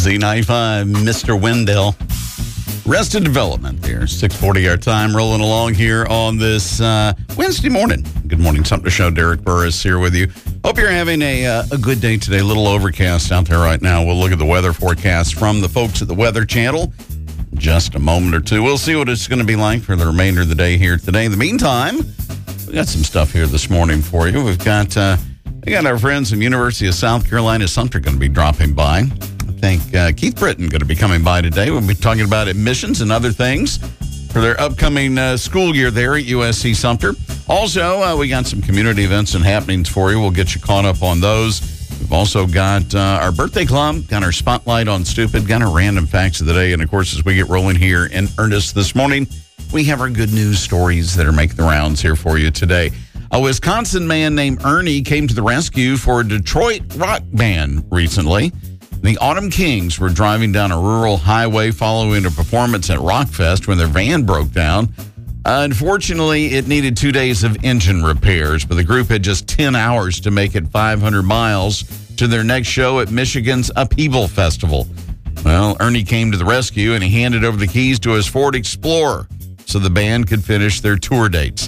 Z95, Mr. Wendell. Arrested Development there. 6:40 our time, rolling along here on this Wednesday morning. Good morning, Sumter Show. Derek Burris here with you. Hope you're having a good day today. A little overcast out there right now. We'll look at the weather forecast from the folks at the Weather Channel in just a moment or two. We'll see what it's going to be like for the remainder of the day here today. In the meantime, we got some stuff here this morning for you. We got our friends from University of South Carolina Sumter going to be dropping by. I think Keith Britton going to be coming by today. We'll be talking about admissions and other things for their upcoming school year there at USC Sumter. Also, we got some community events and happenings for you. We'll get you caught up on those. We've also got our birthday club, got our spotlight on stupid, got our random facts of the day. And, of course, as we get rolling here in earnest this morning, we have our good news stories that are making the rounds here for you today. A Wisconsin man named Ernie came to the rescue for a Detroit rock band recently. The Autumn Kings were driving down a rural highway following a performance at Rockfest when their van broke down. Unfortunately, it needed 2 days of engine repairs, but the group had just 10 hours to make it 500 miles to their next show at Michigan's Upheaval Festival. Well, Ernie came to the rescue, and he handed over the keys to his Ford Explorer so the band could finish their tour dates.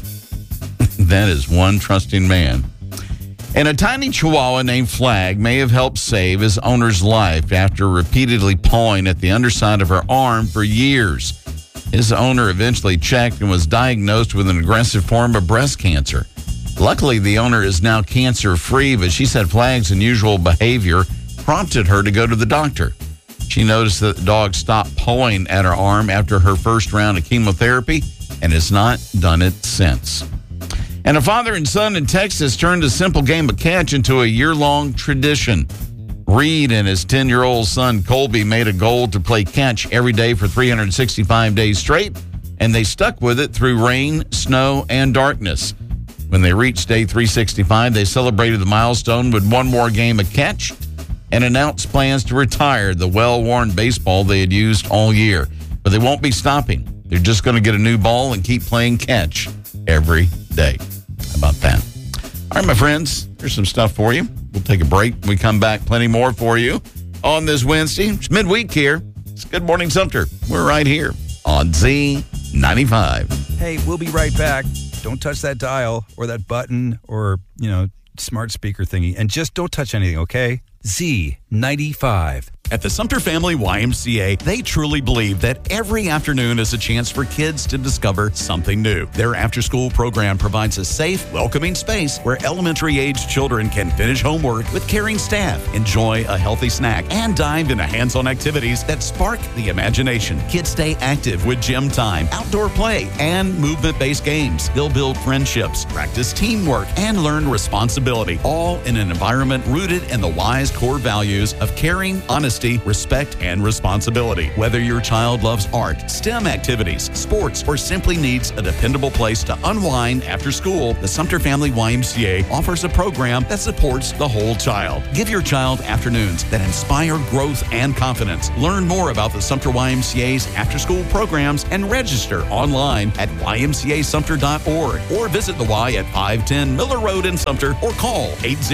That is one trusting man. And a tiny chihuahua named Flag may have helped save his owner's life after repeatedly pawing at the underside of her arm for years. His owner eventually checked and was diagnosed with an aggressive form of breast cancer. Luckily, the owner is now cancer-free, but she said Flag's unusual behavior prompted her to go to the doctor. She noticed that the dog stopped pawing at her arm after her first round of chemotherapy and has not done it since. And a father and son in Texas turned a simple game of catch into a year-long tradition. Reed and his 10-year-old son, Colby, made a goal to play catch every day for 365 days straight, and they stuck with it through rain, snow, and darkness. When they reached day 365, they celebrated the milestone with one more game of catch and announced plans to retire the well-worn baseball they had used all year. But they won't be stopping. They're just going to get a new ball and keep playing catch every day. How about that? All right, my friends, there's some stuff for you. We'll take a break. When we come back, plenty more for you on this Wednesday. It's midweek here. It's Good Morning Sumter. We're right here on Z95. Hey, we'll be right back. Don't touch that dial or that button or, smart speaker thingy. And just don't touch anything, okay? Z95. At the Sumter Family YMCA, they truly believe that every afternoon is a chance for kids to discover something new. Their after-school program provides a safe, welcoming space where elementary-age children can finish homework with caring staff, enjoy a healthy snack, and dive into hands-on activities that spark the imagination. Kids stay active with gym time, outdoor play, and movement-based games. They'll build friendships, practice teamwork, and learn responsibility, all in an environment rooted in the wise core values of caring, honesty, respect, and responsibility. Whether your child loves art, STEM activities, sports, or simply needs a dependable place to unwind after school, the Sumter Family YMCA offers a program that supports the whole child. Give your child afternoons that inspire growth and confidence. Learn more about the Sumter YMCA's after-school programs and register online at ymcasumter.org or visit the Y at 510 Miller Road in Sumter or call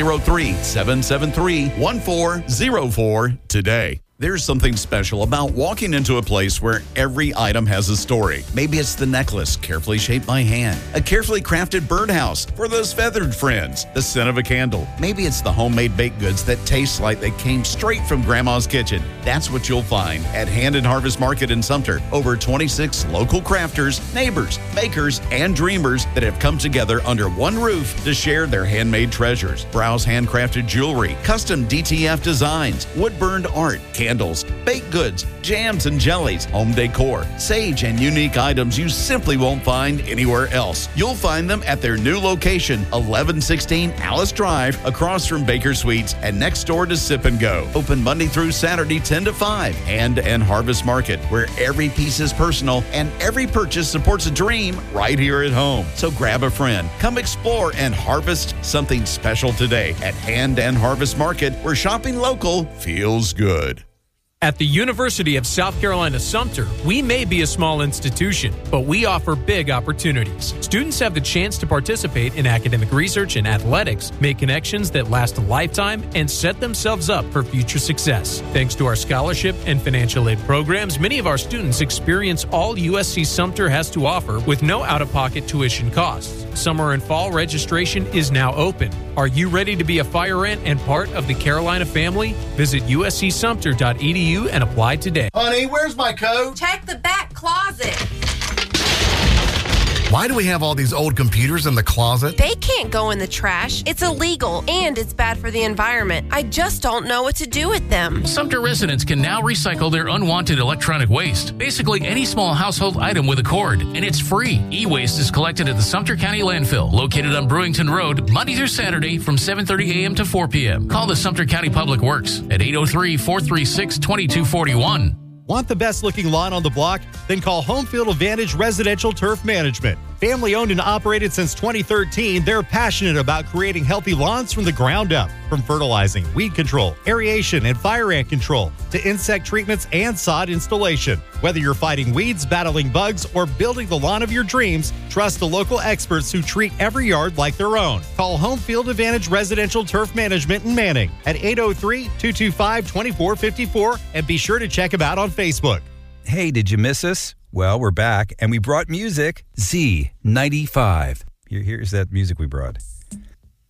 803-773-1404 today. There's something special about walking into a place where every item has a story. Maybe it's the necklace carefully shaped by hand, a carefully crafted birdhouse for those feathered friends, the scent of a candle. Maybe it's the homemade baked goods that taste like they came straight from Grandma's kitchen. That's what you'll find at Hand and Harvest Market in Sumter. Over 26 local crafters, neighbors, bakers, and dreamers that have come together under one roof to share their handmade treasures. Browse handcrafted jewelry, custom DTF designs, wood-burned art, candles, baked goods, jams and jellies, home decor, sage, and unique items you simply won't find anywhere else. You'll find them at their new location, 1116 Alice Drive, across from Baker Sweets and next door to Sip and Go. Open Monday through Saturday, 10 to 5. Hand and Harvest Market, where every piece is personal and every purchase supports a dream right here at home. So grab a friend, come explore and harvest something special today at Hand and Harvest Market, where shopping local feels good. At the University of South Carolina Sumter, we may be a small institution, but we offer big opportunities. Students have the chance to participate in academic research and athletics, make connections that last a lifetime, and set themselves up for future success. Thanks to our scholarship and financial aid programs, many of our students experience all USC Sumter has to offer with no out-of-pocket tuition costs. Summer and fall registration is now open. Are you ready to be a fire ant and part of the Carolina family? Visit uscsumter.edu and apply today. Honey, where's my coat? Check the back closet. Why do we have all these old computers in the closet? They can't go in the trash. It's illegal and it's bad for the environment. I just don't know what to do with them. Sumter residents can now recycle their unwanted electronic waste. Basically any small household item with a cord, and it's free. E-waste is collected at the Sumter County Landfill, located on Brewington Road, Monday through Saturday from 7:30 a.m. to 4 p.m. Call the Sumter County Public Works at 803-436-2241. Want the best looking lawn on the block? Then call Homefield Advantage Residential Turf Management. Family owned and operated since 2013, they're passionate about creating healthy lawns from the ground up. From fertilizing, weed control, aeration, and fire ant control to insect treatments and sod installation. Whether you're fighting weeds, battling bugs, or building the lawn of your dreams, trust the local experts who treat every yard like their own. Call Homefield Advantage Residential Turf Management in Manning at 803-225-2454 and be sure to check them out on Facebook. Hey, did you miss us? Well, we're back, and we brought music. Z95. Here's that music we brought.